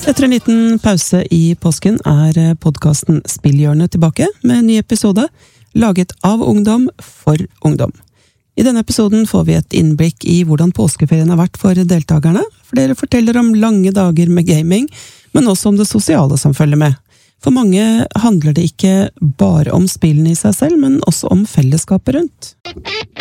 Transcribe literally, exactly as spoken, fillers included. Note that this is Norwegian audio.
Etter en liten pause i påsken er podcasten Spillhjørnet tilbake med en ny episode, laget av ungdom for ungdom. I denne episoden får vi et innblikk i hvordan påskeferien har vært for deltakerne. Flere forteller om lange dager med gaming, men også om det sosiale som følger med. For mange handler det ikke bare om spillene i seg selv, men også om fellesskapet rundt.